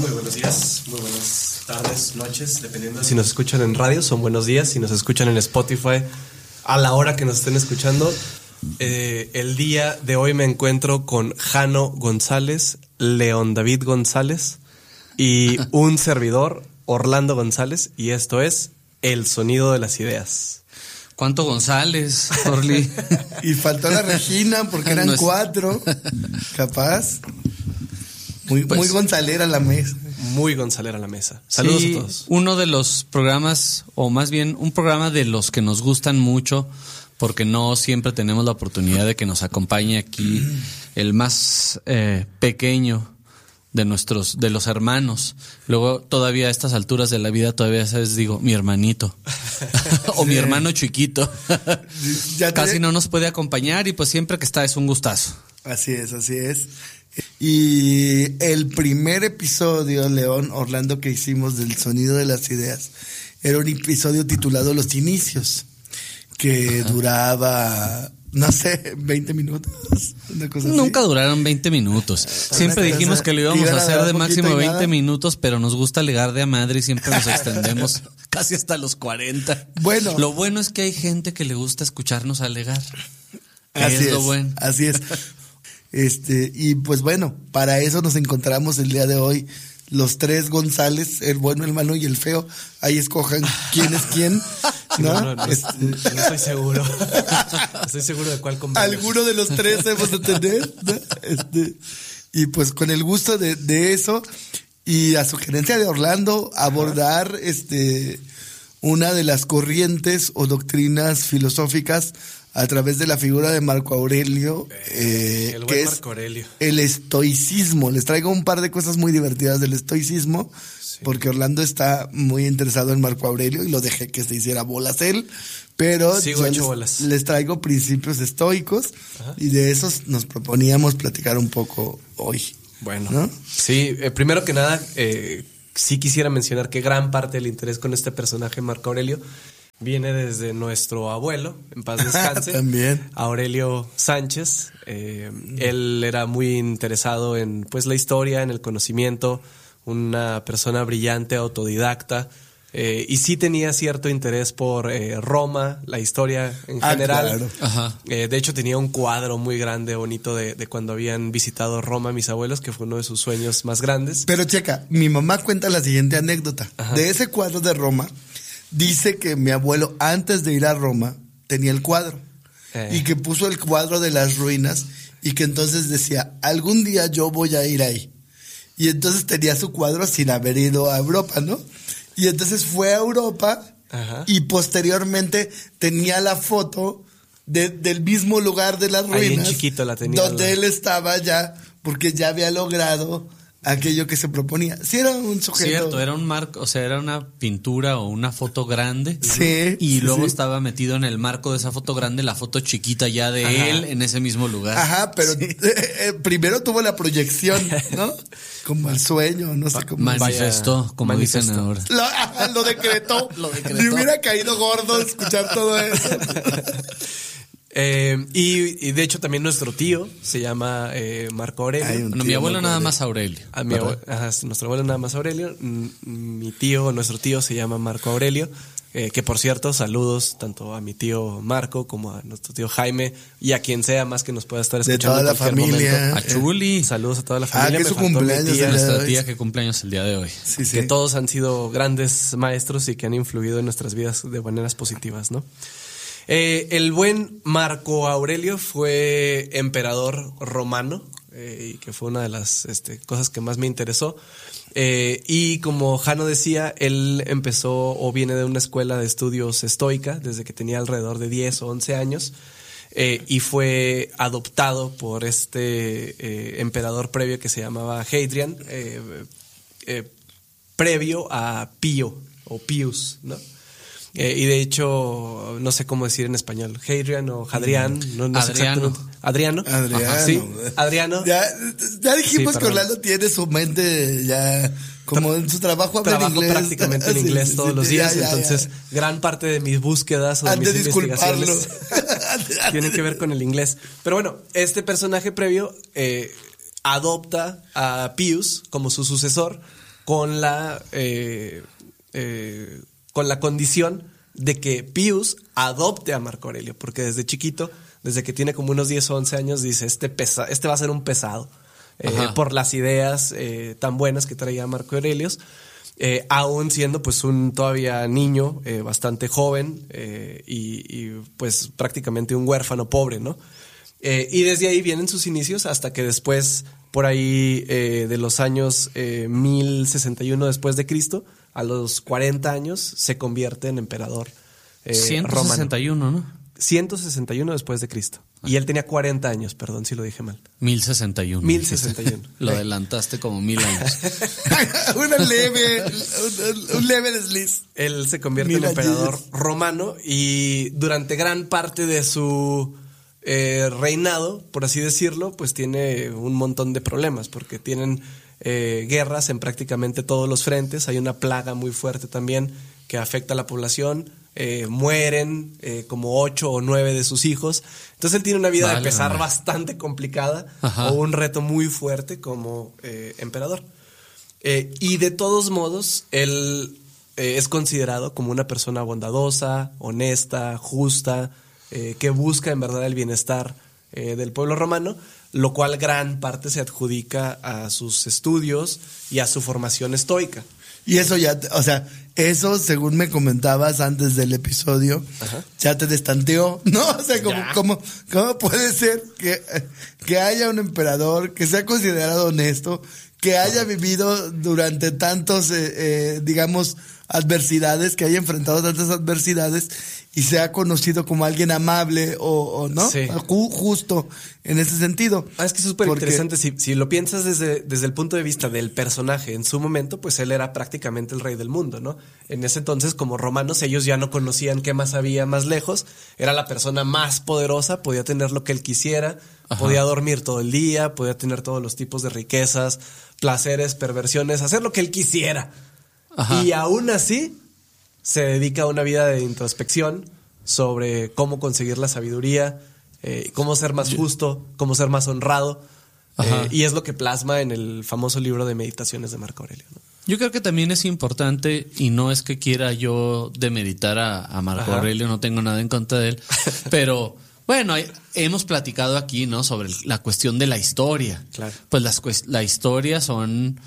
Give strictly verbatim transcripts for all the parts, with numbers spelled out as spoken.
muy buenos días, muy buenas tardes, noches, dependiendo de si nos escuchan en radio, son buenos días, si nos escuchan en Spotify, a la hora que nos estén escuchando. Eh, el día de hoy me encuentro con Jano González, León David González y un servidor, Orlando González, y esto es El Sonido de las Ideas. ¿Cuánto González, Orly? Y faltó la Regina porque eran no es... cuatro, capaz. Muy, pues, muy gonzalera la mesa. Muy gonzalera la mesa. Saludos sí, a todos. Uno de los programas, o más bien un programa de los que nos gustan mucho, porque no siempre tenemos la oportunidad de que nos acompañe aquí el más eh, pequeño de nuestros, de los hermanos. Luego todavía a estas alturas de la vida todavía sabes, digo, mi hermanito o mi hermano chiquito. Ya Casi te... no nos puede acompañar y pues siempre que está es un gustazo. Así es, así es. Y el primer episodio, León, Orlando, que hicimos del Sonido de las Ideas era un episodio titulado Los Inicios, que Ajá. duraba, no sé, veinte minutos. Una cosa Nunca así. Duraron veinte minutos. Siempre cosa, dijimos que lo íbamos a hacer de máximo veinte nada. minutos, pero nos gusta alegar de a madre y siempre nos extendemos casi hasta los cuarenta. Bueno. Lo bueno es que hay gente que le gusta escucharnos alegar. Así es, es lo bueno. Así es. Este, y pues bueno, para eso nos encontramos el día de hoy, los tres González, el bueno, el malo y el feo. Ahí escojan quién es quién, ¿no? No, no, no, este, no estoy seguro. No estoy seguro de cuál convence. Alguno de los tres debemos de tener, ¿no? Este, y pues con el gusto de, de eso y a sugerencia de Orlando, abordar este una de las corrientes o doctrinas filosóficas a través de la figura de Marco Aurelio, eh, el que es Marco Aurelio. El estoicismo. Les traigo un par de cosas muy divertidas del estoicismo, sí. porque Orlando está muy interesado en Marco Aurelio y lo dejé que se hiciera bolas él, pero Sigo hecho les, bolas. les traigo principios estoicos. Ajá. Y de esos nos proponíamos platicar un poco hoy. Bueno, ¿no? Sí, eh, primero que nada, eh, sí quisiera mencionar que gran parte del interés con este personaje, Marco Aurelio, viene desde nuestro abuelo, en paz descanse, También. Aurelio Sánchez. Eh, él era muy interesado en pues la historia, en el conocimiento, una persona brillante, autodidacta, eh, y sí tenía cierto interés por eh, Roma, la historia en ah, general. Claro. Ajá. Eh, de hecho, tenía un cuadro muy grande, bonito, de, de cuando habían visitado Roma mis abuelos, que fue uno de sus sueños más grandes. Pero checa, mi mamá cuenta la siguiente anécdota. Ajá. De ese cuadro de Roma, dice que mi abuelo, antes de ir a Roma, tenía el cuadro. Eh. Y que puso el cuadro de las ruinas y que entonces decía, algún día yo voy a ir ahí. Y entonces tenía su cuadro sin haber ido a Europa, ¿no? Y entonces fue a Europa. Ajá. Y posteriormente tenía la foto de, del mismo lugar de las ruinas. Ahí en chiquito la tenía. Donde la... él estaba ya, porque ya había logrado aquello que se proponía. Sí, era un sujeto. Cierto, era un marco, o sea, era una pintura o una foto grande. Sí. Y sí, luego sí. estaba metido en el marco de esa foto grande la foto chiquita ya de Ajá. él en ese mismo lugar. Ajá, pero sí. eh, eh, primero tuvo la proyección, ¿no? Como el sueño, no sé cómo. Manifestó, vaya, como manifestó. dicen ahora. Lo, ajá, lo decretó. Lo decretó. Me hubiera caído gordo escuchar todo eso. Eh, y, y de hecho también nuestro tío se llama eh, Marco Aurelio. Bueno, mi abuelo nada más Aurelio. A mi abuelo, ajá, nuestro abuelo nada más Aurelio. Mi tío, nuestro tío se llama Marco Aurelio. Eh, que por cierto, saludos tanto a mi tío Marco como a nuestro tío Jaime y a quien sea más que nos pueda estar escuchando. De toda la familia. Momento. A Chuli. Saludos a toda la familia. Ah, que su cumpleaños. Tía, nuestra tía que cumpleaños el día de hoy. Sí, sí. Que todos han sido grandes maestros y que han influido en nuestras vidas de maneras positivas, ¿no? Eh, el buen Marco Aurelio fue emperador romano, eh, y que fue una de las este, cosas que más me interesó. Eh, y como Jano decía, él empezó o viene de una escuela de estudios estoica desde que tenía alrededor de diez o once años, eh, y fue adoptado por este eh, emperador previo que se llamaba Hadrian, eh, eh, previo a Pío o Pius, ¿no? Eh, y de hecho, no sé cómo decir en español, Hadrian o Hadrian, no, no sé Adriano. Adriano. Adriano. Ajá, sí, Adriano. Ya, ya dijimos Sí, que Orlando tiene su mente ya, como en su trabajo habla Trabajo en inglés. prácticamente en Sí, inglés sí, todos sí, los días, ya, ya, entonces ya. gran parte de mis búsquedas o de Han mis de disculparlo. investigaciones tienen que ver con el inglés. Pero bueno, este personaje previo eh, adopta a Pius como su sucesor con la, eh, eh, con la condición de que Pius adopte a Marco Aurelio, porque desde chiquito, desde que tiene como unos diez o once años, dice, este, pesa, este va a ser un pesado, eh, por las ideas eh, tan buenas que traía Marco Aurelio. Eh, aún siendo pues un todavía niño, eh, bastante joven eh, y, y pues prácticamente un huérfano pobre, ¿no? Eh, y desde ahí vienen sus inicios hasta que después, por ahí eh, de los años eh, mil sesenta y uno después de Cristo, a los cuarenta años se convierte en emperador eh, ciento sesenta y uno, romano. ¿no? ciento sesenta y uno después de Cristo. Y él tenía cuarenta años, perdón si lo dije mal. mil sesenta y uno. mil sesenta y uno. Lo adelantaste como mil años. Una leve, un, un leve desliz. Él se convierte Mil en emperador años. romano y durante gran parte de su eh, reinado, por así decirlo, pues tiene un montón de problemas porque tienen eh, guerras en prácticamente todos los frentes. Hay una plaga muy fuerte también que afecta a la población. Eh, mueren eh, como ocho o nueve de sus hijos. Entonces él tiene una vida Vale, de pesar vale. bastante complicada. Ajá. O un reto muy fuerte como eh, emperador. Eh, y de todos modos, él eh, es considerado como una persona bondadosa, honesta, justa, eh, que busca en verdad el bienestar eh, del pueblo romano, lo cual gran parte se adjudica a sus estudios y a su formación estoica. Y eso ya, o sea, eso según me comentabas antes del episodio, Ajá. ya te destanteó, ¿no? O sea, como, Ya. como, ¿cómo puede ser que, que haya un emperador que sea considerado honesto, que haya vivido durante tantos, eh, eh, digamos, adversidades, que haya enfrentado tantas adversidades y sea conocido como alguien amable o, o no? Sí. Ju- justo en ese sentido. Ah, es que es súper Porque- interesante. Si, si lo piensas desde, desde el punto de vista del personaje en su momento, pues él era prácticamente el rey del mundo, ¿no? En ese entonces, como romanos, ellos ya no conocían qué más había más lejos. Era la persona más poderosa, podía tener lo que él quisiera, Ajá. podía dormir todo el día, podía tener todos los tipos de riquezas, placeres, perversiones, hacer lo que él quisiera. Ajá. Y aún así, se dedica a una vida de introspección sobre cómo conseguir la sabiduría, eh, cómo ser más justo, cómo ser más honrado. Ajá. Eh, y es lo que plasma en el famoso libro de Meditaciones de Marco Aurelio, ¿no? Yo creo que también es importante, y no es que quiera yo demeritar a, a Marco Ajá. Aurelio, no tengo nada en contra de él, pero bueno, hay- hemos platicado aquí, ¿no? Sobre la cuestión de la historia. Claro. Pues las, cues- la historia son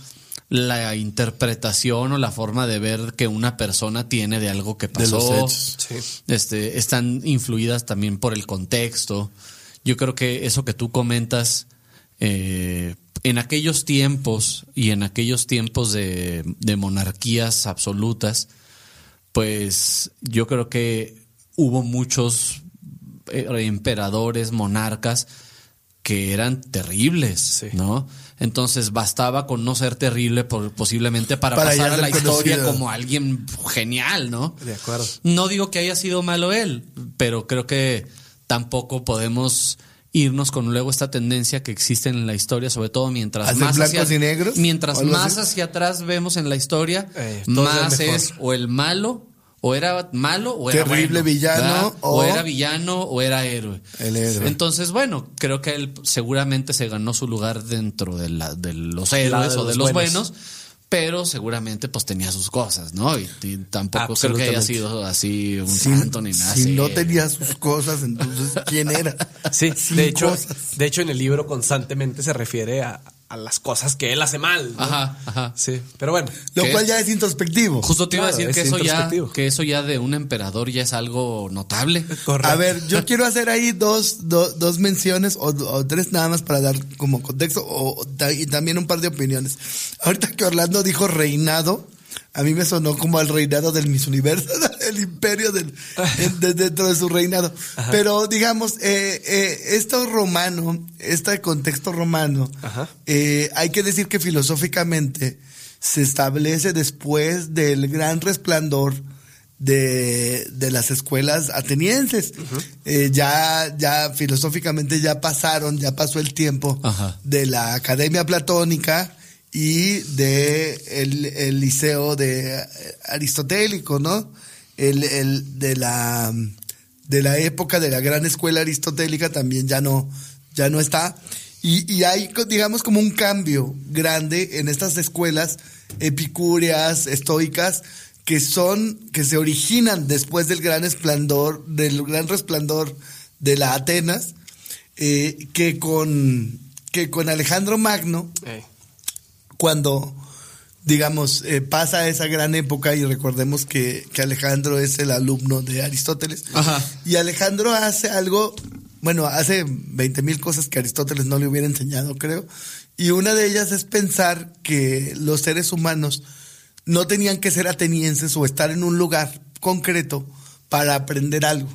la interpretación o la forma de ver que una persona tiene de algo que De pasó. los hechos. Sí. Este, están influidas también por el contexto. Yo creo que eso que tú comentas, eh, en aquellos tiempos y en aquellos tiempos de, de monarquías absolutas, pues yo creo que hubo muchos eh, emperadores, monarcas que eran terribles, Sí. ¿no? Entonces bastaba con no ser terrible por, posiblemente para, Para ya pasar a ser la historia conocido. como alguien genial, ¿no? De acuerdo. No digo que haya sido malo él, pero creo que tampoco podemos irnos con luego esta tendencia que existe en la historia, sobre todo mientras ¿Hacer más blancos hacia, y negros? mientras ¿O algo más así? hacia atrás vemos en la historia, Eh, todo más es mejor. es o el malo, o era malo o era Terrible bueno, villano, ¿verdad? o... o- era villano o era héroe. El héroe. Entonces, bueno, creo que él seguramente se ganó su lugar dentro de, la, de los Lado héroes de o de los los buenos. buenos, pero seguramente pues tenía sus cosas, ¿no? Y, y tampoco creo que haya Absolutamente. sido así un Si, santo ni nada. si así. no tenía sus cosas, entonces, ¿quién era? Sí, Sin de hecho, cosas. de hecho en el libro constantemente se refiere a, a las cosas que él hace mal, ¿no? Ajá, ajá. Sí, pero bueno. Lo ¿Qué? cual ya es introspectivo. Justo te iba Claro, a decir es que eso ya introspectivo. que eso ya de un emperador ya es algo notable. Correcto. A ver, yo quiero hacer ahí dos, do- dos menciones o, o tres nada más para dar como contexto o, o ta- y también un par de opiniones. Ahorita que Orlando dijo reinado, a mí me sonó como al reinado del Miss Universo, el imperio del, en- de- dentro de su reinado. Pero digamos, eh, eh, esto romano, este contexto romano, Ajá. eh, hay que decir que filosóficamente se establece después del gran resplandor de, de las escuelas atenienses. Eh, ya, ya filosóficamente ya pasaron, ya pasó el tiempo Ajá. de la academia platónica y de el, el liceo de eh, aristotélico, ¿no? El, el de la de la época de la gran escuela aristotélica también ya no ya no está. Y, y hay, digamos, como un cambio grande en estas escuelas epicúreas, estoicas, que son, que se originan después del gran esplendor, del gran resplandor de la Atenas, eh, que con, que con Alejandro Magno, hey. cuando, digamos, eh, pasa esa gran época, y recordemos que, que Alejandro es el alumno de Aristóteles, Ajá. y Alejandro hace algo, bueno, hace veinte mil cosas que Aristóteles no le hubiera enseñado, creo, y una de ellas es pensar que los seres humanos no tenían que ser atenienses o estar en un lugar concreto para aprender algo,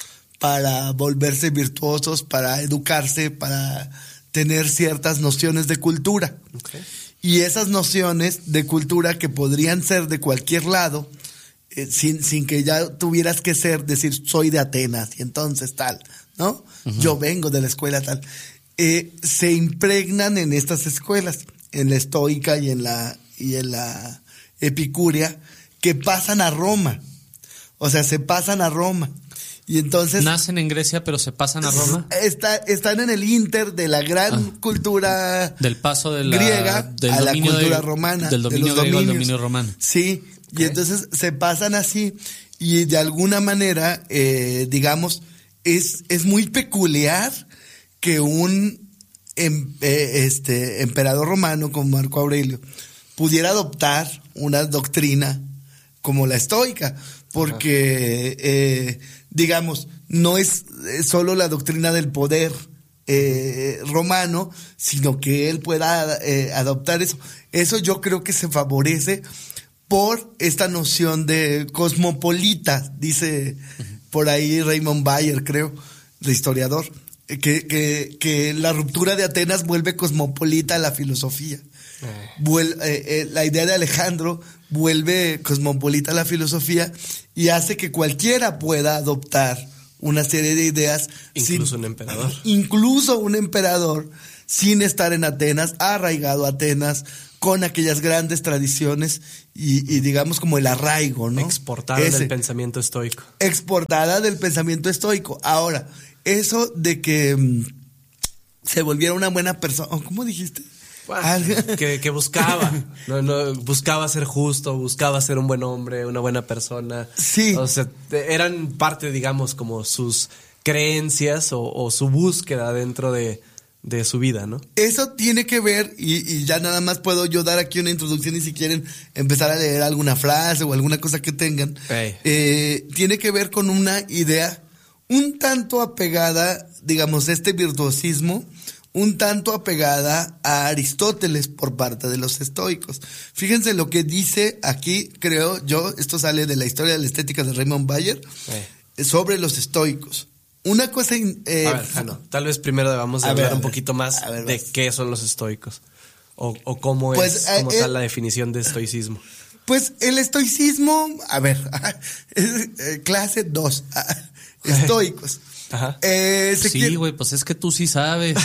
para volverse virtuosos, para educarse, para tener ciertas nociones de cultura. Okay. Y esas nociones de cultura que podrían ser de cualquier lado, eh, sin, sin que ya tuvieras que ser, decir, soy de Atenas y entonces tal, ¿no? Uh-huh. Yo vengo de la escuela tal. Eh, se impregnan en estas escuelas, en la estoica y en la, y en la epicúrea, que pasan a Roma. O sea, se pasan a Roma. Y entonces... Nacen en Grecia, pero se pasan a Roma. Está, están en el inter de la gran ah, cultura del paso de la, griega del a la cultura de, romana. Del dominio de los griego al dominio romano. Sí, okay. Y entonces se pasan así. Y de alguna manera, eh, digamos, es, es muy peculiar que un em, eh, este, emperador romano como Marco Aurelio pudiera adoptar una doctrina como la estoica, porque, eh, digamos, no es solo la doctrina del poder eh, romano, sino que él pueda eh, adoptar eso. Eso yo creo que se favorece por esta noción de cosmopolita, dice por ahí Raymond Bayer, creo, de historiador, que, que, que la ruptura de Atenas vuelve cosmopolita a la filosofía. Vuel, eh, eh, la idea de Alejandro vuelve cosmopolita a la filosofía y hace que cualquiera pueda adoptar una serie de ideas. Incluso sin, un emperador. Incluso un emperador, sin estar en Atenas, arraigado a Atenas, con aquellas grandes tradiciones y, y digamos como el arraigo, ¿no? Exportada Ese, del pensamiento estoico. Exportada del pensamiento estoico. Ahora, eso de que um, se volviera una buena persona, ¿cómo dijiste? Que, que buscaba, no, no, buscaba ser justo, buscaba ser un buen hombre, una buena persona. Sí. O sea, eran parte, digamos, como sus creencias o, o su búsqueda dentro de, de su vida, ¿no? Eso tiene que ver, y, y ya nada más puedo yo dar aquí una introducción y si quieren empezar a leer alguna frase o alguna cosa que tengan. Hey. Eh, tiene que ver con una idea un tanto apegada, digamos, este virtuosismo, un tanto apegada a Aristóteles por parte de los estoicos. Fíjense lo que dice aquí, creo yo, esto sale de la historia de la estética de Raymond Bayer, eh. sobre los estoicos. Una cosa... Eh, a ver, Jano, tal vez primero debamos de hablar ver, un poquito más ver, de vas. qué son los estoicos o, o cómo pues, es como eh, tal la definición de estoicismo. Pues el estoicismo, a ver, es, eh, clase dos, estoicos. Ajá. Eh, sí, güey, pues es que tú sí sabes.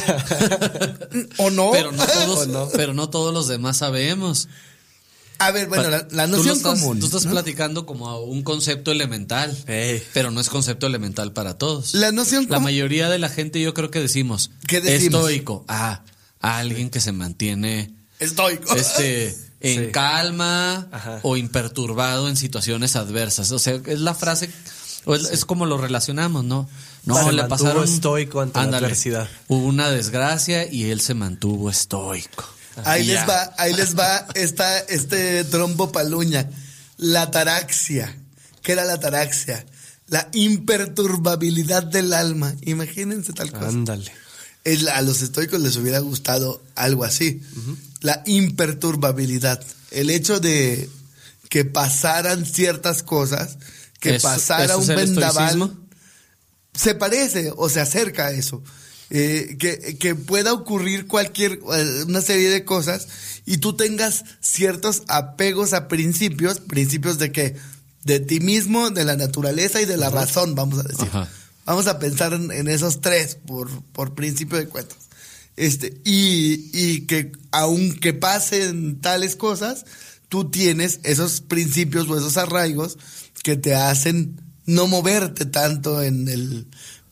¿O no? Pero no todos, no? Pero no todos los demás sabemos. A ver, bueno, la, la noción tú estás, común. Tú estás ¿no? platicando como un concepto elemental, hey. pero no es concepto elemental para todos. La noción La mayoría de la gente yo creo que decimos, ¿qué decimos? Estoico. Ah, a alguien que se mantiene... Estoico. Este... en sí. calma Ajá. o imperturbado en situaciones adversas. O sea, es la frase... O es, sí. es como lo relacionamos, ¿no? No, se le pasaron estoico ante ándale, la adversidad. Hubo una desgracia y él se mantuvo estoico. Ahí les va, ahí les va esta, este trombo paluña. La ataraxia. ¿Qué era la ataraxia? La imperturbabilidad del alma. Imagínense tal cosa. Ándale. El, a los estoicos les hubiera gustado algo así. Uh-huh. La imperturbabilidad. El hecho de que pasaran ciertas cosas, que ¿Eso, pasara ¿eso un vendaval. Se parece o se acerca a eso. Eh, que, que pueda ocurrir cualquier, una serie de cosas y tú tengas ciertos apegos a principios, principios de que, de ti mismo, de la naturaleza y de la Ajá. razón, vamos a decir. Ajá. Vamos a pensar en, en esos tres por, por principio de cuentas. Este, y, y que aunque pasen tales cosas, tú tienes esos principios o esos arraigos que te hacen no moverte tanto en el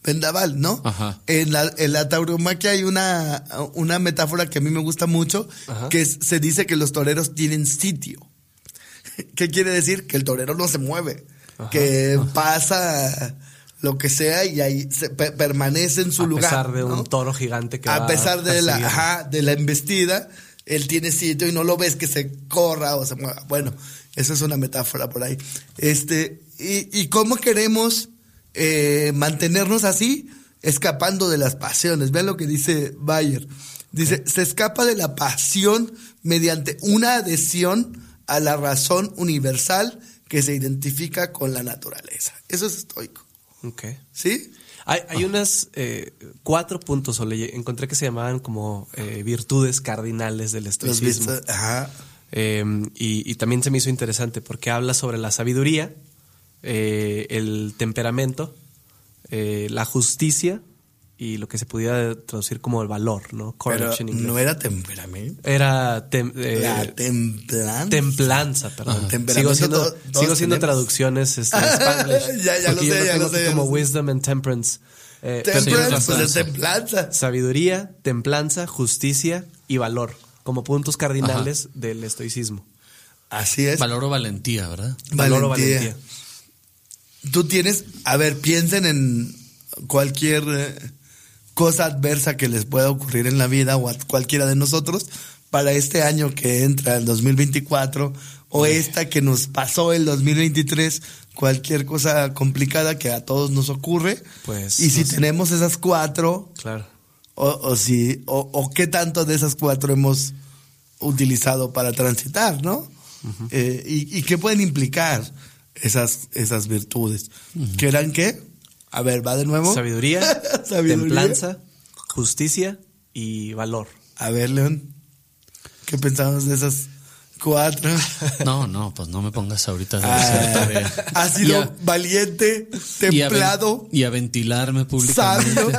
vendaval, ¿no? Ajá. En la, en la tauromaquia hay una, una metáfora que a mí me gusta mucho, Ajá. que es, se dice que los toreros tienen sitio. ¿Qué quiere decir? Que el torero no se mueve, Ajá. que Ajá. pasa lo que sea y ahí se, pe, permanece en su lugar. A pesar de ¿no? un toro gigante que A va pesar de la, ajá, de la embestida, él tiene sitio y no lo ves que se corra o se mueva. Bueno, esa es una metáfora por ahí. Este, y, y cómo queremos eh, mantenernos así, escapando de las pasiones. Vean lo que dice Bayer. Dice, se escapa de la pasión mediante una adhesión a la razón universal que se identifica con la naturaleza. Eso es estoico. Okay. ¿Sí? Hay, hay unas eh, cuatro puntos, o le encontré que se llamaban como eh, virtudes cardinales del estoicismo. Los, ajá. Eh, y, y también se me hizo interesante porque habla sobre la sabiduría, eh, el temperamento, eh, la justicia y lo que se pudiera traducir como el valor, ¿no? Pero en inglés. No era temperamento. Era tem, eh, la templanza. Templanza, perdón. Temperamento sigo siendo, todo, sigo siendo traducciones este, en Spanglish. ya, ya lo sé, yo lo ya tengo lo sé. como wisdom and temperance. Eh, temperance, pues es templanza. Sabiduría, templanza, justicia y valor, como puntos cardinales Ajá. del estoicismo. Así es. Valor o valentía, ¿verdad? Valor o valentía. Tú tienes, a ver, piensen en cualquier eh, cosa adversa que les pueda ocurrir en la vida o a cualquiera de nosotros para este año que entra, el dos mil veinticuatro, o esta que nos pasó el dos mil veintitrés, cualquier cosa complicada que a todos nos ocurre. Pues, y si no sé. tenemos esas cuatro, claro. o, o si, o, o qué tanto de esas cuatro hemos utilizado para transitar, ¿no? Uh-huh. Eh, y, y qué pueden implicar esas, esas virtudes. Uh-huh. ¿Qué eran qué? A ver, va de nuevo. Sabiduría, Sabiduría, templanza, justicia y valor. A ver, León, ¿qué pensamos de esas cuatro? No, no, pues no me pongas ahorita a ah, hacer tarea. Has sido a, valiente, templado. Y a, y a ventilarme públicamente. Sabio.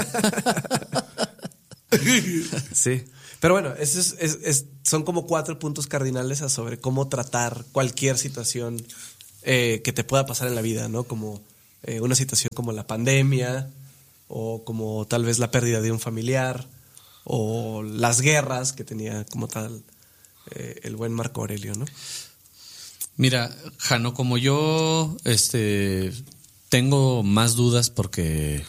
Sí. Pero bueno, eso es, es, es, son como cuatro puntos cardinales a sobre cómo tratar cualquier situación eh, que te pueda pasar en la vida, ¿no? Como eh, una situación como la pandemia, o como tal vez la pérdida de un familiar, o las guerras que tenía como tal eh, el buen Marco Aurelio, ¿no? Mira, Jano, como yo este, tengo más dudas porque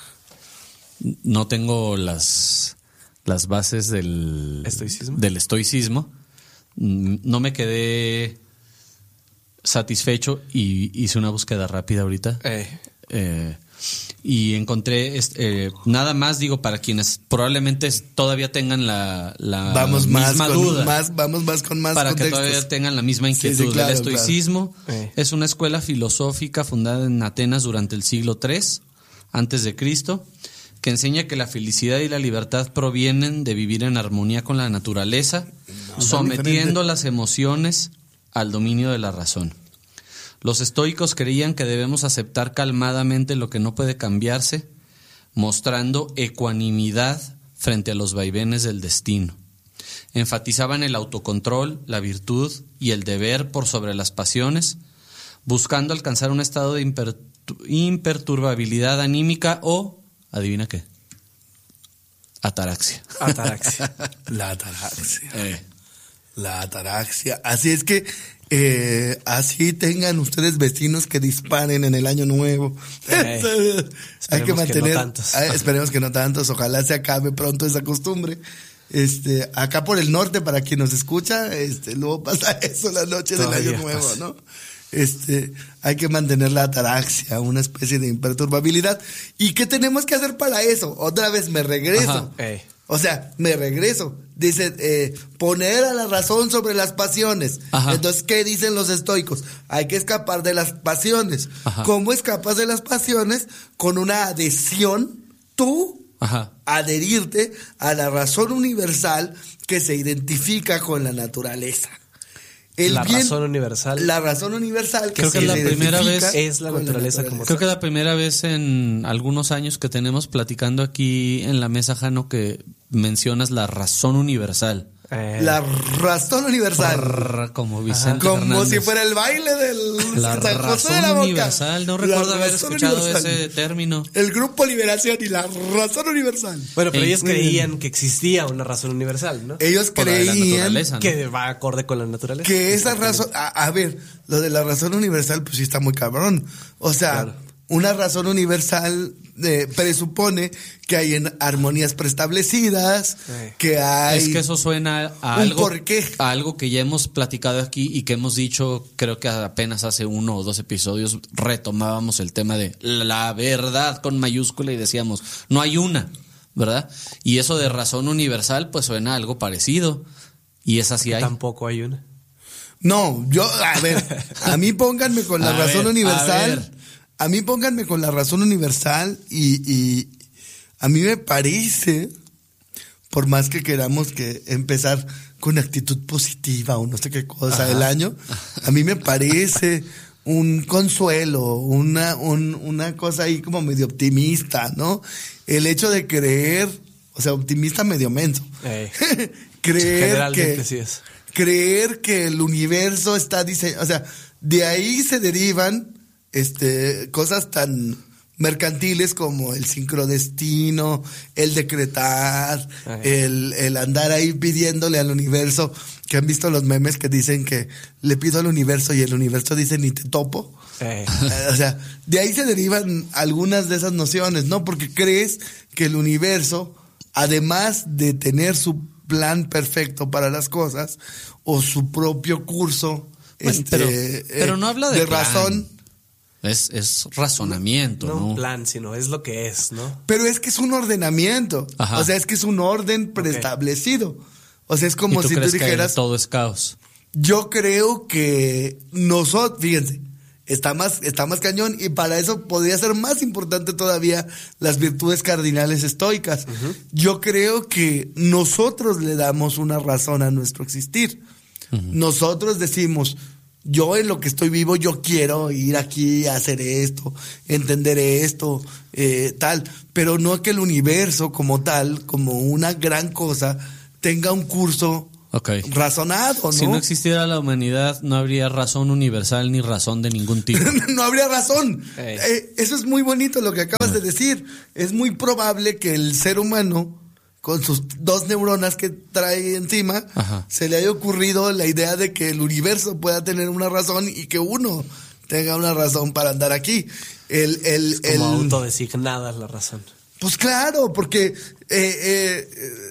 no tengo las... las bases del estoicismo. del estoicismo, no me quedé satisfecho y hice una búsqueda rápida ahorita. Eh. Eh, y encontré eh, nada más, digo, para quienes probablemente todavía tengan la, la vamos misma más duda. Con más, vamos más con más Para contextos. que todavía tengan la misma inquietud. Sí, sí, claro, el estoicismo claro. eh. es una escuela filosófica fundada en Atenas durante el siglo tres antes de Cristo, que enseña que la felicidad y la libertad provienen de vivir en armonía con la naturaleza, no, sometiendo las emociones al dominio de la razón. Los estoicos creían que debemos aceptar calmadamente lo que no puede cambiarse, mostrando ecuanimidad frente a los vaivenes del destino. Enfatizaban el autocontrol, la virtud y el deber por sobre las pasiones, buscando alcanzar un estado de imper- imperturbabilidad anímica o... ¿adivina qué? Ataraxia. Ataraxia. La ataraxia. Eh. La ataraxia. Así es que eh, así tengan ustedes vecinos que disparen en el año nuevo. Eh. Hay que mantener. Que no tantos. eh, esperemos que no tantos. Ojalá se acabe pronto esa costumbre. Este, acá por el norte, para quien nos escucha, este, luego pasa eso la noche Todavía del año nuevo, pasa. ¿no? Este, hay que mantener la ataraxia, una especie de imperturbabilidad. ¿Y qué tenemos que hacer para eso? Otra vez me regreso. Eh. O sea, me regreso. Dice, eh, poner a la razón sobre las pasiones. Ajá. Entonces, ¿qué dicen los estoicos? Hay que escapar de las pasiones. Ajá. ¿Cómo escapas de las pasiones? Con una adhesión, tú, Ajá. adherirte a la razón universal que se identifica con la naturaleza. El la bien, razón universal. La razón universal que creo que la primera vez es la naturaleza, la naturaleza como creo que la primera vez en algunos años que tenemos platicando aquí en la mesa, Jano, que mencionas la razón universal. Eh. La razón universal. Prr, como Vicente Como Fernández. si fuera el baile del La San José razón de la Boca. universal. No recuerdo La haber razón escuchado universal. ese término. El Grupo Liberación y la razón universal. Bueno, pero Eh, ellos creían que existía una razón universal, ¿no? Ellos Por la de la creían naturaleza, ¿no? Que va acorde con la naturaleza. que esa razón, a, a ver, lo de la razón universal, pues sí está muy cabrón. O sea, Claro. una razón universal eh, presupone que hay en armonías preestablecidas, Eh. que hay... Es que eso suena a un algo, porqué. a algo que ya hemos platicado aquí y que hemos dicho, creo que apenas hace uno o dos episodios retomábamos el tema de la verdad con mayúscula y decíamos, no hay una, ¿verdad? Y eso de razón universal pues suena a algo parecido y es así hay. Tampoco hay una. No, yo, a ver, a mí pónganme con la A razón ver, a universal, ver. a, mí pónganme con la razón universal y, y a mí me parece, por más que queramos que empezar con actitud positiva o no sé qué cosa del año, a mí me parece un consuelo, una, un, una cosa ahí como medio optimista, ¿no? El hecho de creer, o sea, optimista medio menso, Eh. creer Generalmente que... sí es. creer que el universo está diseñado, o sea, de ahí se derivan este cosas tan mercantiles como el sincrodestino, el decretar, Ay. el, el andar ahí pidiéndole al universo, que han visto los memes que dicen que le pido al universo y el universo dice ni te topo. Eh. Eh, O sea, de ahí se derivan algunas de esas nociones, ¿no? Porque crees que el universo, además de tener su plan perfecto para las cosas o su propio curso, Bueno, este, pero, eh, pero no habla de, de plan. razón, Es, es razonamiento, No ¿no? un plan, sino es lo que es, ¿no? pero es que es un ordenamiento, Ajá. o sea, es que es un orden preestablecido. O sea, es ¿Y como tú si tú crees que dijeras, todo es caos? yo creo que nosotros, fíjense, está más, está más cañón y para eso podría ser más importante todavía las virtudes cardinales estoicas. Uh-huh. Yo creo que nosotros le damos una razón a nuestro existir. Uh-huh. Nosotros decimos, yo en lo que estoy vivo, yo quiero ir aquí a hacer esto, entender esto, eh, tal, pero no que el universo como tal, como una gran cosa, tenga un curso Okay. razonado, ¿no? Si no existiera la humanidad, no habría razón universal ni razón de ningún tipo. No habría razón. Hey. Eh, eso es muy bonito lo que acabas de decir. Es muy probable que el ser humano, con sus dos neuronas que trae encima, Ajá. se le haya ocurrido la idea de que el universo pueda tener una razón y que uno tenga una razón para andar aquí. El, el, Es como el... autodesignada la razón. Pues claro, porque eh, eh,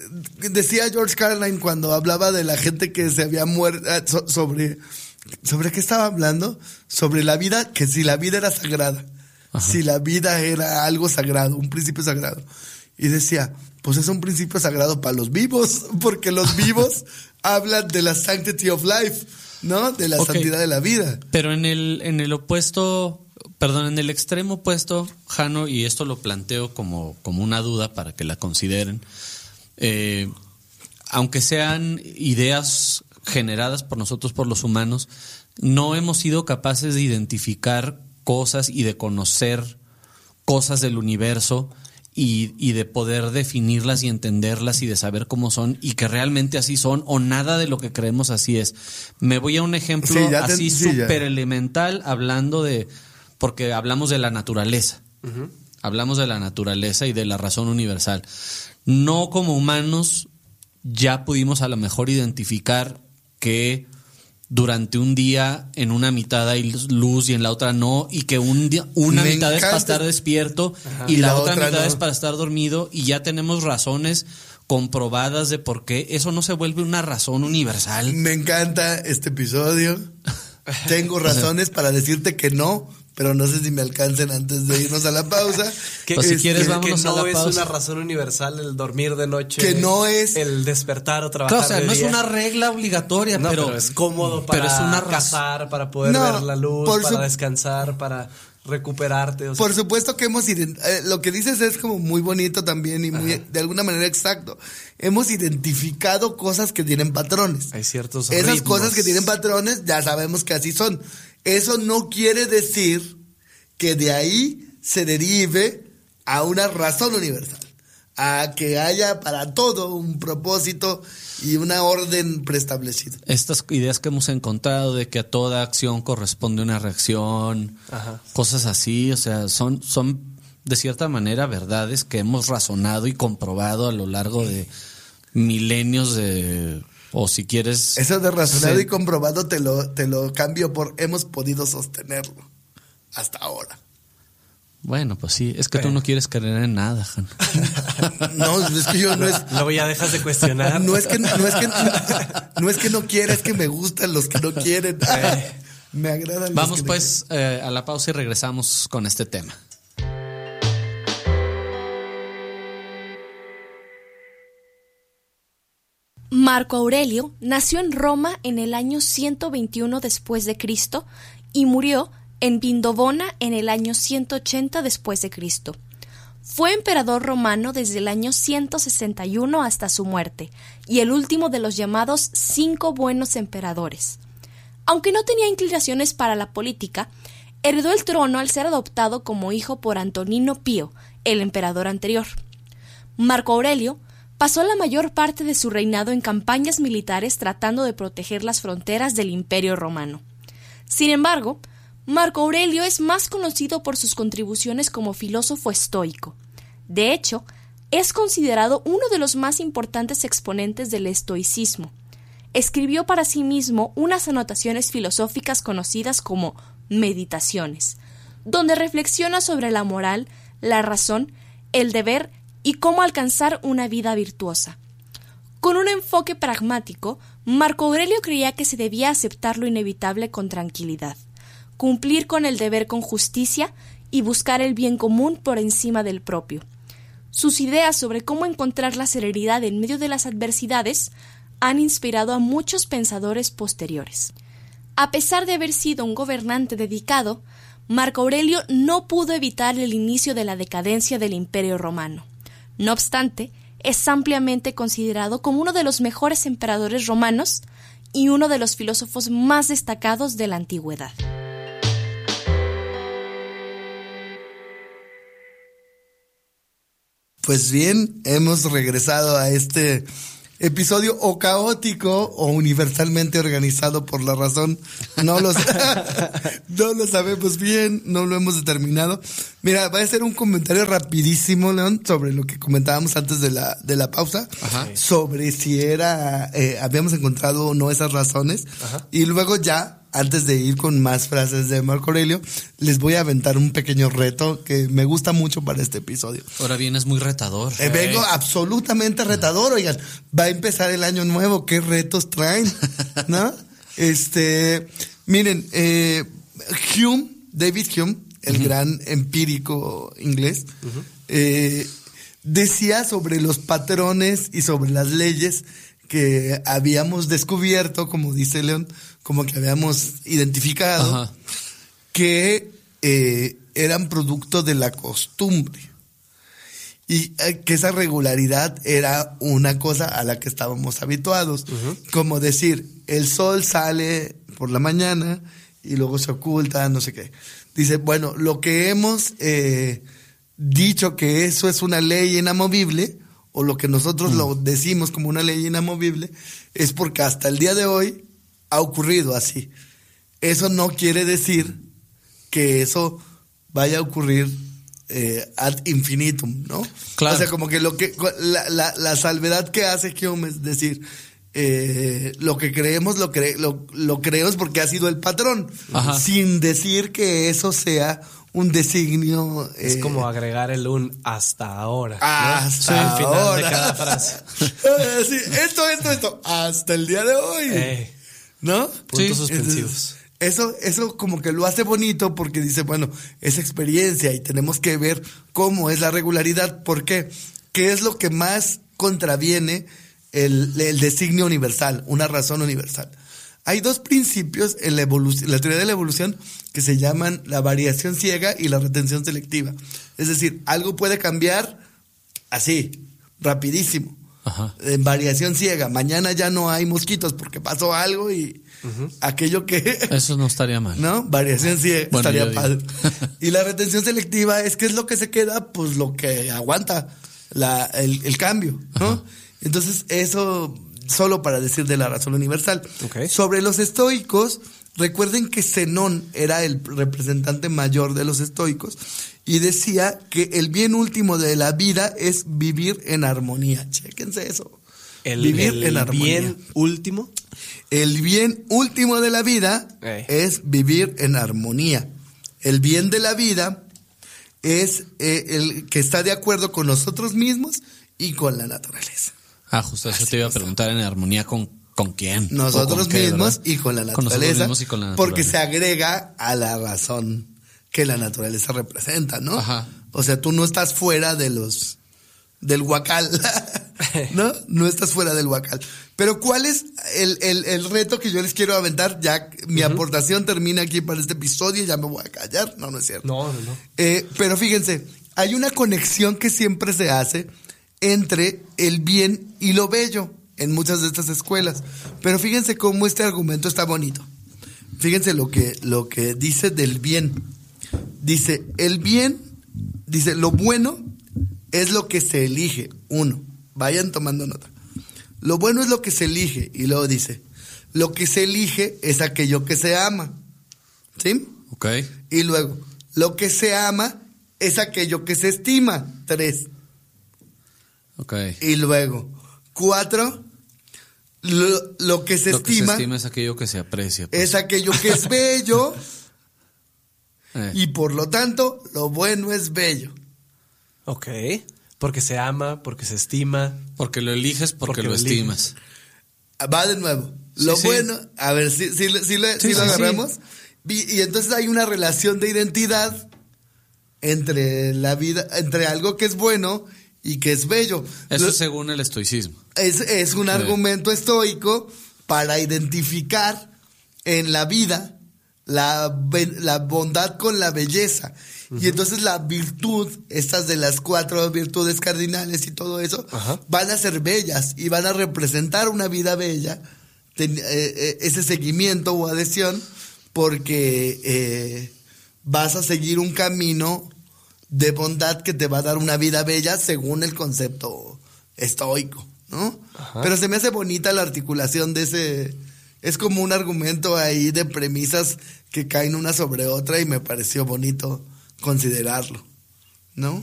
decía George Carlin cuando hablaba de la gente que se había muerto, so, sobre, ¿sobre qué estaba hablando? Sobre la vida, que si la vida era sagrada, Ajá. si la vida era algo sagrado, un principio sagrado. Y decía, pues es un principio sagrado para los vivos, porque los vivos hablan de la sanctity of life, ¿no? De la okay. santidad de la vida. Pero en el, en el opuesto... Perdón, en el extremo opuesto, Jano, y esto lo planteo como, como una duda para que la consideren, eh, aunque sean ideas generadas por nosotros, por los humanos, no hemos sido capaces de identificar cosas y de conocer cosas del universo y, y de poder definirlas y entenderlas y de saber cómo son y que realmente así son o nada de lo que creemos así es. Me voy a un ejemplo sí, así sí, súper elemental hablando de... Porque hablamos de la naturaleza, uh-huh. hablamos de la naturaleza y de la razón universal. No como humanos ya pudimos a lo mejor identificar que durante un día en una mitad hay luz y en la otra no, y que un día, una Me mitad encanta. es para estar despierto Ajá. y, y la, la otra, otra mitad no. es para estar dormido y ya tenemos razones comprobadas de por qué eso no se vuelve una razón universal. Me encanta este episodio. Tengo razones para decirte que no, pero no sé si me alcancen antes de irnos a la pausa. Que, o si este, quieres, vámonos que no a la pausa. Es una razón universal el dormir de noche. Que no es. El despertar o trabajar claro, o sea, de no día. es una regla obligatoria, no, pero, pero es cómodo para pero es una cazar, para poder no, ver la luz, para su... descansar, para recuperarte. O sea. Por supuesto que hemos ident- eh, lo que dices es como muy bonito también y muy Ajá. de alguna manera exacto. Hemos identificado cosas que tienen patrones. Hay ciertos Esas ritmos. cosas que tienen patrones ya sabemos que así son. Eso no quiere decir que de ahí se derive a una razón universal. a que haya para todo un propósito y una orden preestablecida. Estas ideas que hemos encontrado de que a toda acción corresponde una reacción, Ajá. cosas así, o sea, son, son de cierta manera verdades que hemos razonado y comprobado a lo largo de milenios de... O si quieres... Eso de razonado sí. y comprobado te lo, te lo cambio por hemos podido sostenerlo hasta ahora. Bueno, pues sí, es que eh. tú no quieres creer en nada, Han. No, es que yo no es... Luego ya dejas de cuestionar. No es que no, es que, no, es que no quiera, es que me gustan los que no quieren. Eh. Me agradan Vamos los que pues no eh, a la pausa y regresamos con este tema. Marco Aurelio nació en Roma en el año ciento veintiuno después de Cristo y murió en Vindobona en el año ciento ochenta después de Cristo. Fue emperador romano desde el año ciento sesenta y uno hasta su muerte, y el último de los llamados cinco buenos emperadores. Aunque no tenía inclinaciones para la política, heredó el trono al ser adoptado como hijo por Antonino Pío, el emperador anterior. Marco Aurelio pasó la mayor parte de su reinado en campañas militares tratando de proteger las fronteras del Imperio Romano. Sin embargo, Marco Aurelio es más conocido por sus contribuciones como filósofo estoico. De hecho, es considerado uno de los más importantes exponentes del estoicismo. Escribió para sí mismo unas anotaciones filosóficas conocidas como Meditaciones, donde reflexiona sobre la moral, la razón, el deber y cómo alcanzar una vida virtuosa. Con un enfoque pragmático, Marco Aurelio creía que se debía aceptar lo inevitable con tranquilidad, cumplir con el deber con justicia y buscar el bien común por encima del propio. Sus ideas sobre cómo encontrar la serenidad en medio de las adversidades han inspirado a muchos pensadores posteriores. A pesar de haber sido un gobernante dedicado, Marco Aurelio no pudo evitar el inicio de la decadencia del Imperio Romano. No obstante, es ampliamente considerado como uno de los mejores emperadores romanos y uno de los filósofos más destacados de la antigüedad. Pues bien, hemos regresado a este episodio o caótico o universalmente organizado por la razón. No lo, no lo sabemos bien, no lo hemos determinado. Mira, voy a hacer un comentario rapidísimo, León, sobre lo que comentábamos antes de la, de la pausa. Ajá. Sobre si era, eh, habíamos encontrado o no esas razones. Ajá. Y luego ya, antes de ir con más frases de Marco Aurelio, les voy a aventar un pequeño reto que me gusta mucho para este episodio. Ahora vienes muy retador. Eh, vengo absolutamente retador, oigan. Va a empezar el año nuevo, ¿qué retos traen? ¿No? Este, miren, eh, Hume, David Hume, el uh-huh. gran empírico inglés, uh-huh. eh, decía sobre los patrones y sobre las leyes que habíamos descubierto, como dice León, como que habíamos identificado, Ajá. que eh, eran producto de la costumbre y eh, que esa regularidad era una cosa a la que estábamos habituados, uh-huh. como decir, el sol sale por la mañana y luego se oculta, no sé qué. Dice, bueno, lo que hemos eh, dicho que eso es una ley inamovible, o lo que nosotros uh-huh. lo decimos como una ley inamovible, es porque hasta el día de hoy ha ocurrido así. Eso no quiere decir que eso vaya a ocurrir eh, ad infinitum, ¿no? Claro. O sea, como que lo que la, la, la salvedad que hace Hume es decir, eh, lo que creemos lo, cre, lo, lo creemos porque ha sido el patrón, Ajá. sin decir que eso sea un designio. Es eh, como agregar el un hasta ahora. Hasta ¿no? Al final ahora. de cada frase. Sí, esto, esto, esto. Hasta el día de hoy. Eh. ¿No? Puntos sí. suspensivos. Eso, eso como que lo hace bonito porque dice, bueno, es experiencia y tenemos que ver cómo es la regularidad. ¿Por qué? ¿Qué es lo que más contraviene el, el designio universal, una razón universal? Hay dos principios en la evolución, la teoría de la evolución, que se llaman la variación ciega y la retención selectiva. Es decir, algo puede cambiar así, rapidísimo. Ajá. En variación ciega. Mañana ya no hay mosquitos porque pasó algo y uh-huh. aquello que... Eso no estaría mal. ¿No? Variación ciega, bueno, estaría padre. Y la retención selectiva es que es lo que se queda, pues lo que aguanta. la, el, el cambio, ¿no? Ajá. Entonces, eso solo para decir de la razón universal. Okay. Sobre los estoicos, recuerden que Zenón era el representante mayor de los estoicos y decía que el bien último de la vida es vivir en armonía. Chéquense eso. El, vivir el en armonía. bien último. El bien último de la vida eh. es vivir en armonía. El bien de la vida es eh, el que está de acuerdo con nosotros mismos y con la naturaleza. Ah, justo eso Así te iba a preguntar, ¿en armonía con, con quién? Nosotros con qué, mismos ¿verdad? y con la Con nosotros naturaleza. mismos y con la porque naturaleza. se agrega a la razón que la naturaleza representa, ¿no? Ajá. O sea, tú no estás fuera de los... del huacal, ¿no? No estás fuera del huacal. Pero ¿cuál es el, el, el reto que yo les quiero aventar? Ya mi uh-huh. aportación termina aquí para este episodio y ya me voy a callar. No, no es cierto. No, no, no. Eh, pero fíjense, hay una conexión que siempre se hace entre el bien y lo bello en muchas de estas escuelas. Pero fíjense cómo este argumento está bonito. Fíjense lo que, lo que dice del bien. Dice, el bien, dice, lo bueno es lo que se elige. Uno, vayan tomando nota. Lo bueno es lo que se elige. Y luego dice, lo que se elige es aquello que se ama. ¿Sí? Ok. Y luego, lo que se ama es aquello que se estima. Tres. Ok. Y luego, cuatro, lo, lo que se lo estima. Lo que se estima es aquello que se aprecia. Pues. Es aquello que es bello. eh. Y por lo tanto, lo bueno es bello. Ok. Porque se ama, porque se estima. Porque lo eliges, porque, porque lo, lo estimas. Va de nuevo. Lo sí, bueno, sí. a ver, si sí, sí, sí, sí, sí, lo agarramos. Y, y entonces hay una relación de identidad entre la vida, entre algo que es bueno y que es bello. Eso lo, es según el estoicismo. Es, es un sí. argumento estoico para identificar en la vida la, la bondad con la belleza. Y entonces la virtud, estas de las cuatro virtudes cardinales y todo eso, Ajá. van a ser bellas y van a representar una vida bella, ten, eh, eh, ese seguimiento o adhesión, porque eh, vas a seguir un camino de bondad que te va a dar una vida bella según el concepto estoico, ¿no? Ajá. Pero se me hace bonita la articulación de ese... Es como un argumento ahí de premisas que caen una sobre otra y me pareció bonito considerarlo, ¿no?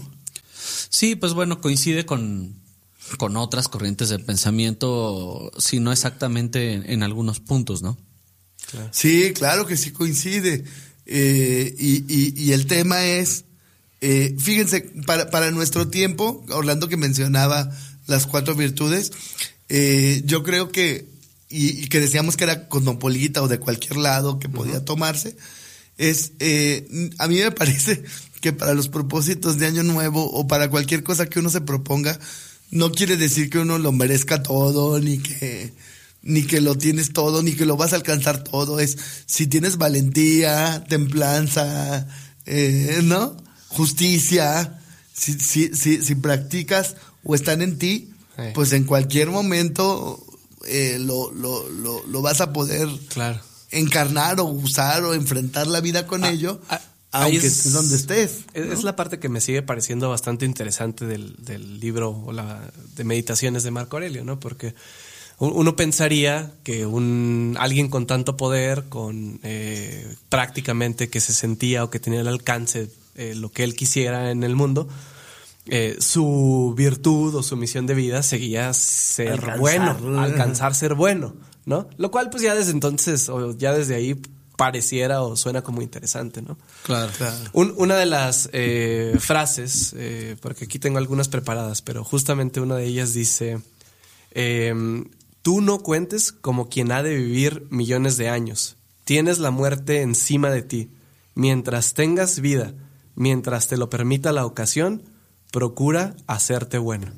Sí, pues bueno, coincide con, con otras corrientes de pensamiento, si no exactamente en, en algunos puntos, ¿no? Claro. Sí, claro que sí coincide. Eh, y, y, y el tema es, eh, fíjense, para, para nuestro tiempo, Orlando que mencionaba las cuatro virtudes, eh, yo creo que, y, y que decíamos que era cosmopolita o de cualquier lado que podía uh-huh. tomarse, es, eh, a mí me parece que para los propósitos de Año Nuevo o para cualquier cosa que uno se proponga, no quiere decir que uno lo merezca todo, ni que, ni que lo tienes todo, ni que lo vas a alcanzar todo. Es si tienes valentía, templanza, eh, ¿no? Justicia, si, si, si, si practicas o están en ti, sí. pues en cualquier momento eh, lo, lo, lo, lo vas a poder... Claro. encarnar o usar o enfrentar la vida con ah, ello, ah, aunque es, estés donde estés. Es, ¿no? es la parte que me sigue pareciendo bastante interesante del, del libro o la, de Meditaciones de Marco Aurelio, ¿no? Porque uno pensaría que un alguien con tanto poder, con eh, prácticamente que se sentía o que tenía el alcance eh, lo que él quisiera en el mundo, eh, su virtud o su misión de vida seguía ser alcanzar, bueno, alcanzar ser bueno, ¿no? Lo cual pues ya desde entonces o ya desde ahí pareciera o suena como interesante, ¿no? Claro, claro. Un, una de las eh, frases, eh, porque aquí tengo algunas preparadas, pero justamente una de ellas dice, eh, tú no cuentes como quien ha de vivir millones de años, tienes la muerte encima de ti, mientras tengas vida, mientras te lo permita la ocasión, procura hacerte bueno.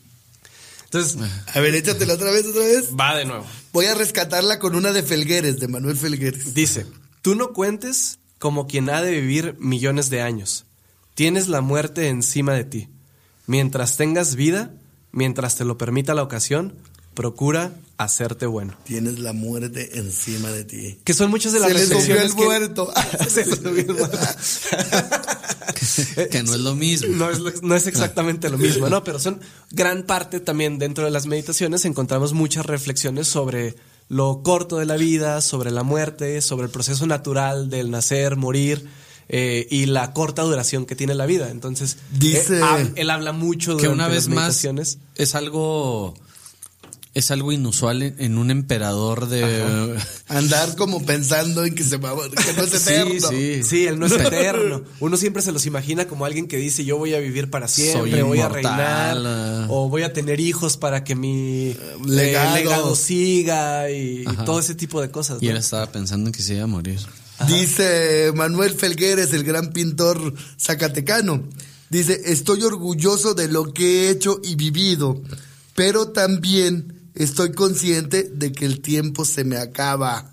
Entonces, a ver, échatela otra vez, otra vez. Va de nuevo. Voy a rescatarla con una de Felgueres, de Manuel Felgueres. Dice, tú no cuentes como quien ha de vivir millones de años. Tienes la muerte encima de ti. Mientras tengas vida, mientras te lo permita la ocasión, procura hacerte bueno. Tienes la muerte encima de ti. Que son muchas de las Se reflexiones le subió el muerto. Se le subió el muerto. que no es lo mismo. No es, no es exactamente lo mismo, ¿no? Pero son gran parte también dentro de las meditaciones encontramos muchas reflexiones sobre lo corto de la vida, sobre la muerte, sobre el proceso natural del nacer, morir eh, y la corta duración que tiene la vida. Entonces, dice eh, él habla mucho durante que una vez las meditaciones. más es algo es algo inusual en, en un emperador de Ajá. andar como pensando en que se va, que no es eterno. Sí, sí. Sí, él no es eterno. Uno siempre se los imagina como alguien que dice yo voy a vivir para siempre, Soy voy a inmortal, reinar, uh, o voy a tener hijos para que mi legado, eh, legado siga y, y todo ese tipo de cosas, y ¿no? él estaba pensando en que se iba a morir. Ajá. Dice Manuel Felgueres, el gran pintor zacatecano. Dice, estoy orgulloso de lo que he hecho y vivido, pero también estoy consciente de que el tiempo se me acaba.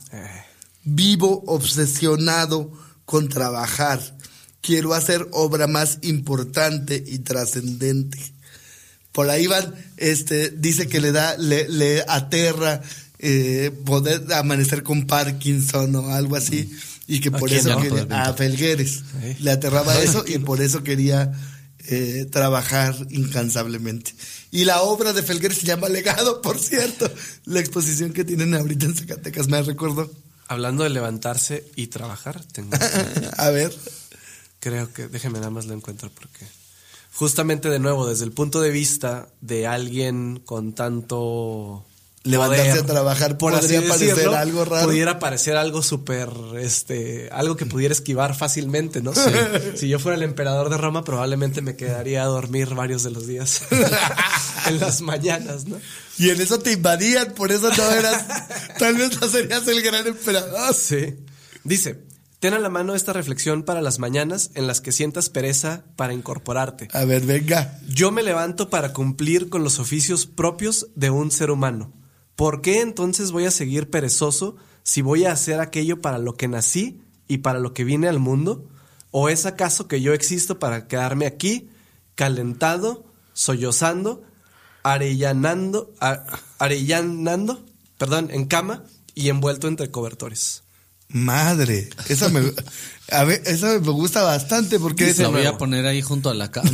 Vivo obsesionado con trabajar. Quiero hacer obra más importante y trascendente. Por ahí van, este, dice que le da, le, le aterra eh, poder amanecer con Parkinson o algo así, y que por eso no? quería, a Felgueres ¿Eh? le aterraba eso y por eso quería eh, trabajar incansablemente. Y la obra de Felgueres se llama Legado, por cierto. La exposición que tienen ahorita en Zacatecas, me recuerdo. Hablando de levantarse y trabajar, tengo A ver. creo que, déjeme nada más lo encuentro porque justamente de nuevo, desde el punto de vista de alguien con tanto Levantarse poder, a trabajar por podría así parecer decirlo, algo raro. pudiera parecer algo súper, este, algo que pudiera esquivar fácilmente, ¿no? Sí. Si yo fuera el emperador de Roma, probablemente me quedaría a dormir varios de los días en las mañanas, ¿no? Y en eso te invadían, por eso no eras, tal vez no serías el gran emperador. Sí. Dice, ten a la mano esta reflexión para las mañanas en las que sientas pereza para incorporarte. A ver, venga. Yo me levanto para cumplir con los oficios propios de un ser humano. ¿Por qué entonces voy a seguir perezoso si voy a hacer aquello para lo que nací y para lo que vine al mundo? ¿O es acaso que yo existo para quedarme aquí, calentado, sollozando, arellanando, a- arellanando, perdón, en cama y envuelto entre cobertores? Madre, esa me, a ver, esa me gusta bastante porque es La voy a poner ahí junto a la cama.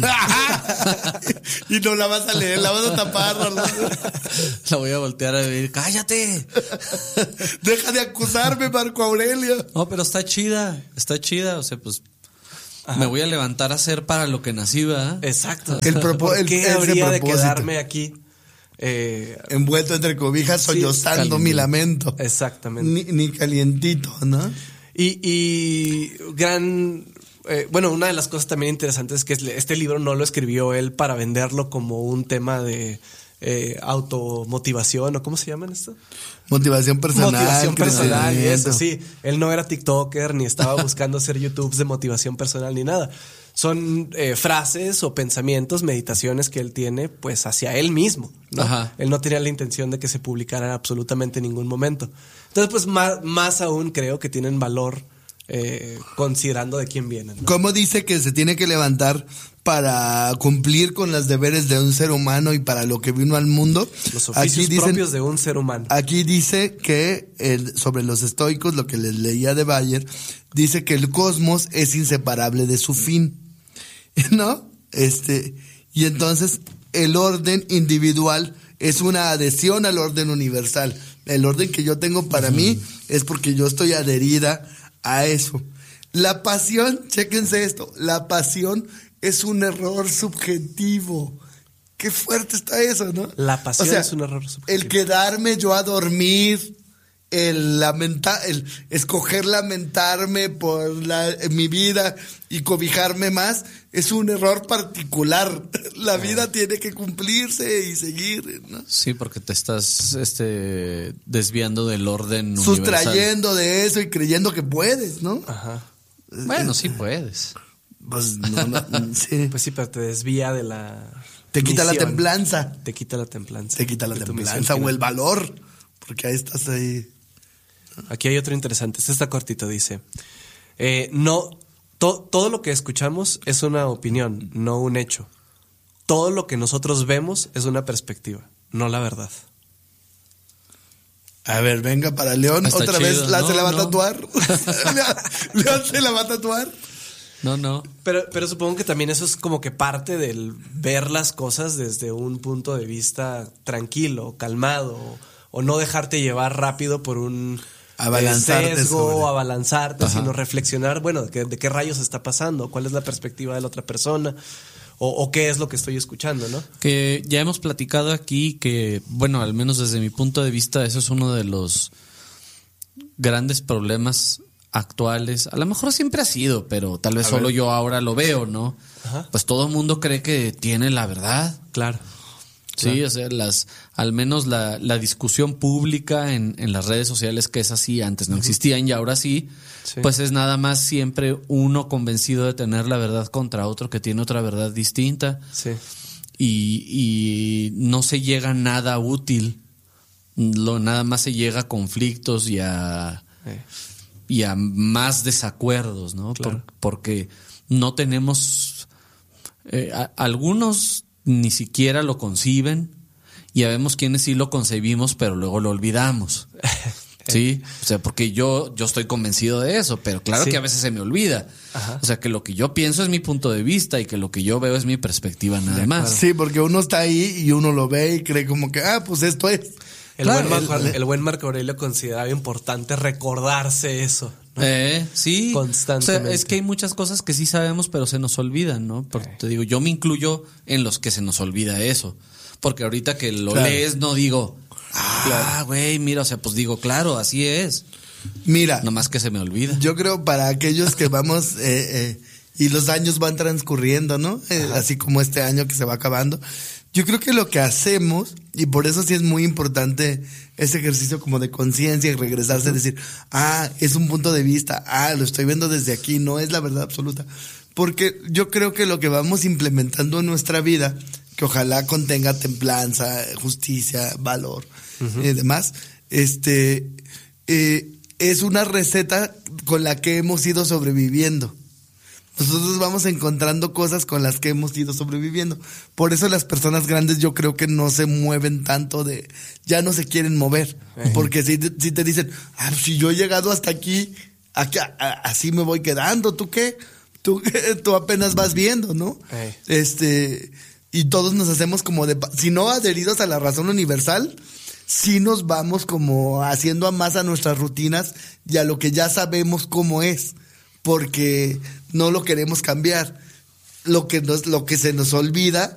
y no la vas a leer, la vas a tapar, ¿no? La voy a voltear a ver. ¡Cállate! Deja de acusarme, Marco Aurelio. No, pero está chida, está chida. O sea, pues me voy a levantar a hacer para lo que nací, ¿verdad? Exacto. El propo- ¿Por el- qué ese habría de propósito. quedarme aquí? Eh, Envuelto entre cobijas, Sí, sollozando caliente. mi lamento. exactamente. Ni, ni calientito, ¿no? Y, y gran, eh, bueno, una de las cosas también interesantes es que este libro no lo escribió él para venderlo como un tema de eh, automotivación, o ¿cómo se llaman esto? Motivación personal. Motivación personal y crecimiento. eso, sí. Él no era TikToker, ni estaba buscando hacer YouTubes de motivación personal, ni nada. Son eh, frases o pensamientos, meditaciones que él tiene, pues, hacia él mismo, ¿no? Ajá. Él no tenía la intención de que se publicara absolutamente en ningún momento. Entonces, pues, más, más aún creo que tienen valor eh, considerando de quién vienen, ¿no? ¿Cómo dice que se tiene que levantar para cumplir con los deberes de un ser humano y para lo que vino al mundo? Los oficios dicen- propios de un ser humano. Aquí dice que el, sobre los estoicos, lo que les leía de Bayer, dice que el cosmos es inseparable de su fin, ¿no? Este, y entonces el orden individual es una adhesión al orden universal. El orden que yo tengo para mí es porque yo estoy adherida a eso. La pasión, chéquense esto, la pasión es un error subjetivo. Qué fuerte está eso, ¿no? La pasión O sea, es un error subjetivo. El quedarme yo a dormir, el lamentar, el escoger lamentarme por la, mi vida y cobijarme más, es un error particular. La vida tiene que cumplirse y seguir, ¿no? Sí, porque te estás este desviando del orden universal. Sustrayendo de eso y creyendo que puedes, ¿no? Ajá. Bueno, sí puedes. Pues no, no, sí. Pues sí, pero te desvía de la Te quita la misión. templanza. Te quita la templanza. Te quita la de tu misión templanza o final. el valor. Porque ahí estás ahí. Aquí hay otro interesante. Este está cortito, dice. Eh, no, to- todo lo que escuchamos es una opinión, no un hecho. Todo lo que nosotros vemos es una perspectiva, no la verdad. A ver, venga para León. Está Otra chido. vez la, No, se la va a no. tatuar. León se la va a tatuar. No, no. Pero, pero supongo que también eso es como que parte del ver las cosas desde un punto de vista tranquilo, calmado, o, o no dejarte llevar rápido por un Abalanzarte sesgo, sobre. abalanzarte, Ajá. sino reflexionar, bueno, de qué, de qué rayos está pasando, cuál es la perspectiva de la otra persona, o, o qué es lo que estoy escuchando, ¿no? Que ya hemos platicado aquí que, bueno, al menos desde mi punto de vista, eso es uno de los grandes problemas actuales. A lo mejor siempre ha sido, pero tal vez A solo ver. yo ahora lo veo, ¿no? Ajá. Pues todo el mundo cree que tiene la verdad. Claro. Sí, Claro. o sea, las, al menos la, la discusión pública en, en las redes sociales, que es así, antes no existían y ahora sí, Sí. pues es nada más siempre uno convencido de tener la verdad contra otro que tiene otra verdad distinta. Sí. Y, y no se llega a nada útil, lo, nada más se llega a conflictos y a, Eh. y a más desacuerdos, ¿no? Claro. Por- porque no tenemos, eh, a- algunos ni siquiera lo conciben y habemos quienes sí lo concebimos pero luego lo olvidamos. Sí, o sea, porque yo, yo estoy convencido de eso, pero claro Sí. que a veces se me olvida. Ajá. O sea, que lo que yo pienso es mi punto de vista y que lo que yo veo es mi perspectiva nada más. Sí, porque uno está ahí y uno lo ve y cree como que, ah, pues esto es. El, Claro, buen Marco, el- el buen Marco Aurelio consideraba importante recordarse eso, ¿no? Eh, sí. Constantemente. O sea, es que hay muchas cosas que sí sabemos, pero se nos olvidan, ¿no? Porque te digo, yo me incluyo en los que se nos olvida eso. Porque ahorita que lo Claro. lees, no digo, ah, güey, mira, o sea, pues digo, claro, así es. Mira, Nomás que se me olvida. yo creo para aquellos que vamos eh, eh, y los años van transcurriendo, ¿no? Eh, así como este año que se va acabando. Yo creo que lo que hacemos, y por eso sí es muy importante ese ejercicio como de conciencia y regresarse a decir, ah, es un punto de vista, ah, lo estoy viendo desde aquí, no es la verdad absoluta. Porque yo creo que lo que vamos implementando en nuestra vida, que ojalá contenga templanza, justicia, valor y demás, este, eh, es una receta con la que hemos ido sobreviviendo. Nosotros vamos encontrando cosas con las que hemos ido sobreviviendo. Por eso las personas grandes yo creo que no se mueven tanto de... Ya no se quieren mover. Ey. Porque si, si te dicen, ah, si yo he llegado hasta aquí, aquí a- a- así me voy quedando. ¿Tú qué? Tú, tú apenas vas viendo, ¿no? Ey. Este... Y todos nos hacemos como de... pa- Si no adheridos a la razón universal, sí nos vamos como haciendo a más a nuestras rutinas y a lo que ya sabemos cómo es. Porque no lo queremos cambiar. Lo que nos, lo que se nos olvida